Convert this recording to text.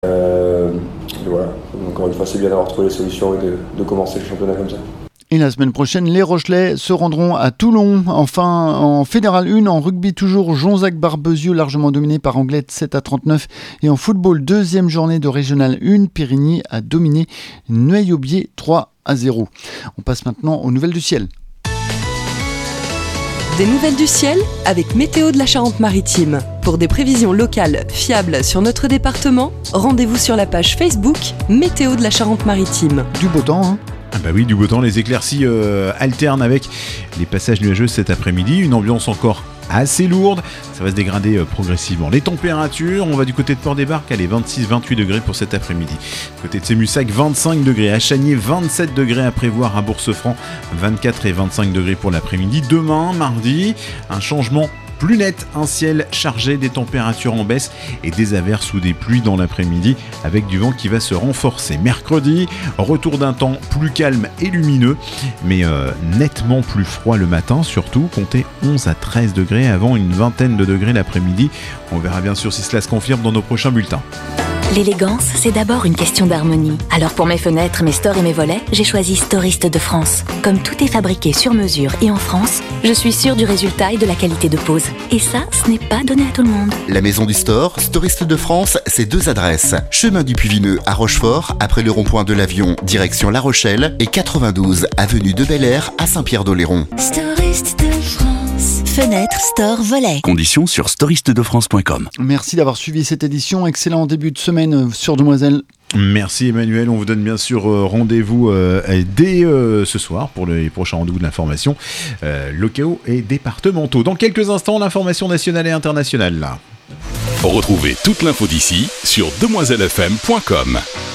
Voilà. Donc, encore une fois, c'est bien d'avoir trouvé les solutions et de commencer le championnat comme ça. Et la semaine prochaine, les Rochelais se rendront à Toulon. Enfin, en Fédéral 1, en rugby toujours, Jonzac-Barbezieux largement dominé par Anglet 7-39. Et en football, deuxième journée de Régional 1, Périgny a dominé Nueil-Aubier 3-0. On passe maintenant aux nouvelles du ciel. Des nouvelles du ciel avec Météo de la Charente-Maritime. Pour des prévisions locales fiables sur notre département, rendez-vous sur la page Facebook Météo de la Charente-Maritime. Du beau temps, hein ? Ah bah oui, du beau temps, les éclaircies alternent avec les passages nuageux cet après-midi, une ambiance encore assez lourde, ça va se dégrader progressivement. Les températures, on va du côté de Port-des-Barques, allez, 26-28 degrés pour cet après-midi. Côté de Sémussac, 25 degrés, à Chanier, 27 degrés à prévoir, à Bourse-Franc, 24 et 25 degrés pour l'après-midi. Demain, mardi, un changement plus net, un ciel chargé, des températures en baisse et des averses ou des pluies dans l'après-midi avec du vent qui va se renforcer. Mercredi, retour d'un temps plus calme et lumineux, mais nettement plus froid le matin, surtout comptez 11 à 13 degrés avant une vingtaine de degrés l'après-midi. On verra bien sûr si cela se confirme dans nos prochains bulletins. L'élégance, c'est d'abord une question d'harmonie. Alors pour mes fenêtres, mes stores et mes volets, j'ai choisi Storiste de France. Comme tout est fabriqué sur mesure et en France, je suis sûre du résultat et de la qualité de pose. Et ça, ce n'est pas donné à tout le monde. La maison du store, Storiste de France, c'est 2 adresses. Chemin du Puy-Vineux à Rochefort, après le rond-point de l'Avion, direction La Rochelle, et 92 avenue de Bel-Air à Saint-Pierre-d'Oléron. Storiste de France. Fenêtre, store, volet. Conditions sur storistedefrance.com. Merci d'avoir suivi cette édition. Excellent début de semaine sur Demoiselle. Merci Emmanuel, on vous donne bien sûr rendez-vous dès ce soir pour les prochains rendez-vous de l'information locaux et départementaux. Dans quelques instants, l'information nationale et internationale. Retrouvez toute l'info d'ici sur demoiselefm.com.